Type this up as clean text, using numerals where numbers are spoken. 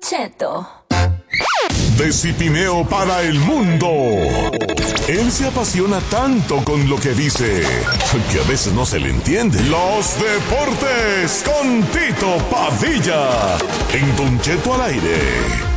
Cheto. De Cipineo para el mundo. Él se apasiona tanto con lo que dice que a veces no se le entiende. Los deportes con Tito Padilla. En Don Cheto al aire.